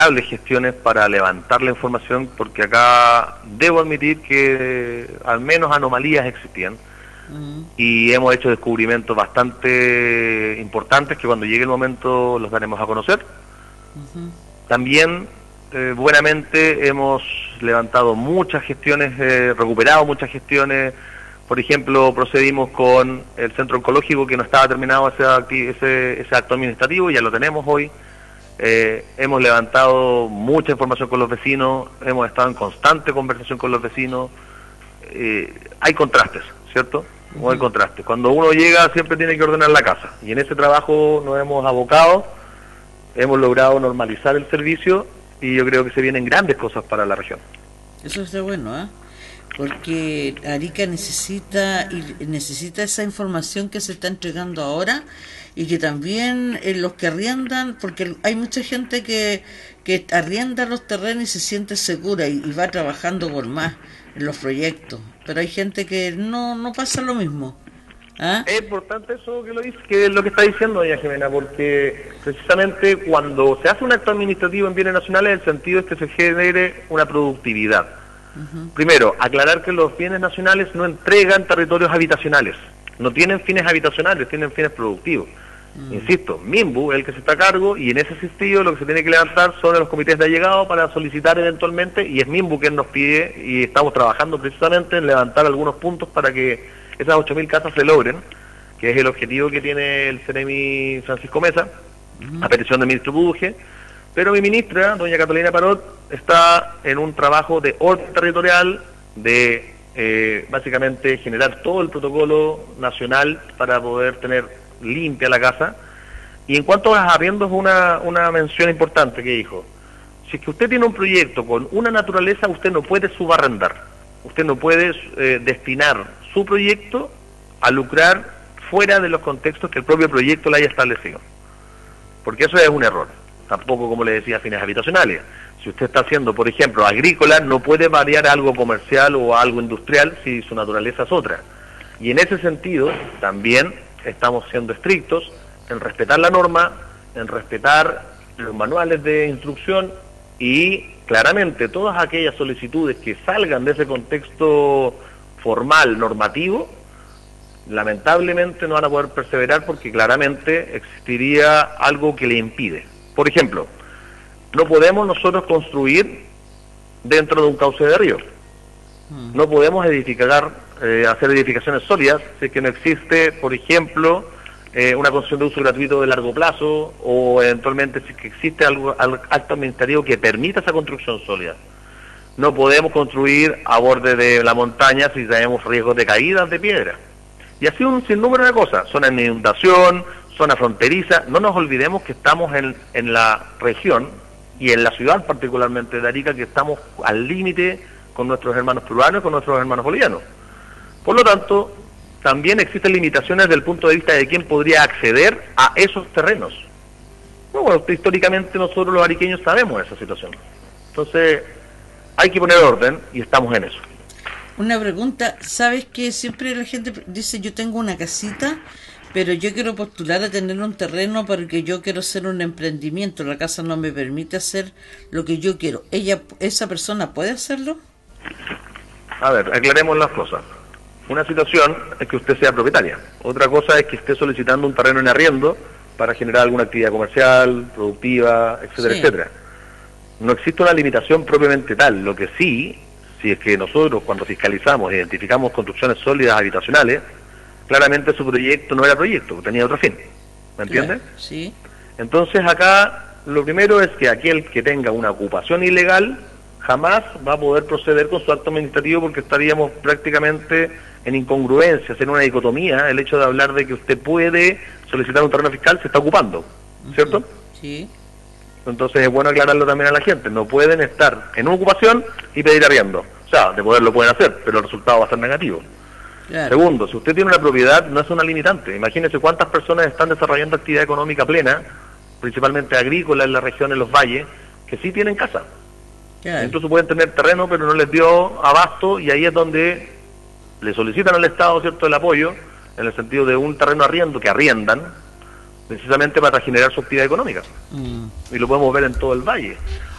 gestiones para levantar la información, porque acá debo admitir que al menos anomalías existían y hemos hecho descubrimientos bastante importantes que cuando llegue el momento los daremos a conocer. También buenamente hemos levantado muchas gestiones, recuperado muchas gestiones. Por ejemplo, procedimos con el centro oncológico que no estaba terminado ese acto administrativo, ya lo tenemos hoy. Hemos levantado mucha información con los vecinos, hemos estado en constante conversación con los vecinos. Hay contrastes, ¿cierto? Hay contrastes. Cuando uno llega siempre tiene que ordenar la casa, y en ese trabajo nos hemos abocado, hemos logrado normalizar el servicio, y yo creo que se vienen grandes cosas para la región. Eso está bueno, ¿eh? Porque Arica necesita esa información que se está entregando ahora, y que también los que arriendan, porque hay mucha gente que arrienda los terrenos y se siente segura y va trabajando por más en los proyectos, pero hay gente que no pasa lo mismo. ¿Ah? Es importante eso que es lo que está diciendo doña Jimena, porque precisamente cuando se hace un acto administrativo en bienes nacionales, el sentido es que se genere una productividad. Primero, aclarar que los bienes nacionales no entregan territorios habitacionales, no tienen fines habitacionales, tienen fines productivos. Insisto, MIMBU es el que se está a cargo, y en ese sentido lo que se tiene que levantar son los comités de allegado para solicitar eventualmente, y es MIMBU quien nos pide, y estamos trabajando precisamente en levantar algunos puntos para que esas 8.000 casas se logren, que es el objetivo que tiene el CEREMI Francisco Mesa, a petición del ministro Budge. Pero mi ministra, doña Catalina Parot, está en un trabajo de orden territorial, de básicamente generar todo el protocolo nacional para poder tener limpia la casa. Y en cuanto a los arriendos, una mención importante que dijo: si es que usted tiene un proyecto con una naturaleza, usted no puede subarrendar, usted no puede destinar su proyecto a lucrar fuera de los contextos que el propio proyecto le haya establecido, porque eso es un error. Tampoco, como le decía, fines habitacionales. Si usted está haciendo, por ejemplo, agrícola, no puede variar a algo comercial o a algo industrial si su naturaleza es otra. Y en ese sentido, también estamos siendo estrictos en respetar la norma, en respetar los manuales de instrucción, y claramente todas aquellas solicitudes que salgan de ese contexto formal, normativo, lamentablemente no van a poder perseverar, porque claramente existiría algo que le impide. Por ejemplo, no podemos nosotros construir dentro de un cauce de río. No podemos hacer edificaciones sólidas si es que no existe, por ejemplo, una concesión de uso gratuito de largo plazo, o eventualmente si es que existe algo acto administrativo que permita esa construcción sólida. No podemos construir a borde de la montaña si tenemos riesgos de caídas de piedra. Y así un sinnúmero de cosas, zona de inundación, zona fronteriza. No nos olvidemos que estamos en la región, y en la ciudad particularmente de Arica, que estamos al límite con nuestros hermanos peruanos y con nuestros hermanos bolivianos. Por lo tanto, también existen limitaciones desde el punto de vista de quién podría acceder a esos terrenos. Bueno, históricamente nosotros los ariqueños sabemos esa situación. Entonces, hay que poner orden, y estamos en eso. Una pregunta: ¿sabes que siempre la gente dice, yo tengo una casita, pero yo quiero postular a tener un terreno porque yo quiero hacer un emprendimiento, la casa no me permite hacer lo que yo quiero? ¿Esa persona puede hacerlo? A ver, aclaremos las cosas. Una situación es que usted sea propietaria, otra cosa es que esté solicitando un terreno en arriendo para generar alguna actividad comercial, productiva, etcétera, etcétera. No existe una limitación propiamente tal. Lo que sí, si es que nosotros cuando fiscalizamos, identificamos construcciones sólidas habitacionales, claramente su proyecto no era proyecto, tenía otro fin. ¿Me entiende? Claro, sí. Entonces acá lo primero es que aquel que tenga una ocupación ilegal jamás va a poder proceder con su acto administrativo, porque estaríamos prácticamente en incongruencias, en una dicotomía. El hecho de hablar de que usted puede solicitar un terreno fiscal se está ocupando, ¿cierto? Sí. Entonces es bueno aclararlo también a la gente. No pueden estar en una ocupación y pedir arriendo. O sea, de poder lo pueden hacer, pero el resultado va a ser negativo. Claro. Segundo, si usted tiene una propiedad, no es una limitante. Imagínese cuántas personas están desarrollando actividad económica plena, principalmente agrícola en la región, en los valles, que sí tienen casa. Claro. Incluso pueden tener terreno, pero no les dio abasto, y ahí es donde le solicitan al Estado, ¿cierto?, el apoyo, en el sentido de un terreno arriendo que arriendan, precisamente para generar su actividad económica. Y lo podemos ver en todo el valle.